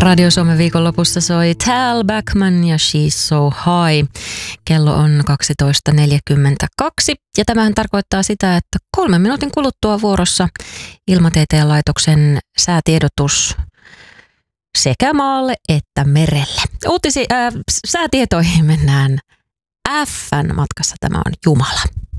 Radio Suomen viikonlopussa soi Tal Bachman ja She's So High. Kello on 12.42 ja tämähän tarkoittaa sitä, että 3 minuutin kuluttua vuorossa Ilmatieteen laitoksen säätiedotus sekä maalle että merelle. Säätietoihin mennään F:n matkassa. Tämä on Jumala.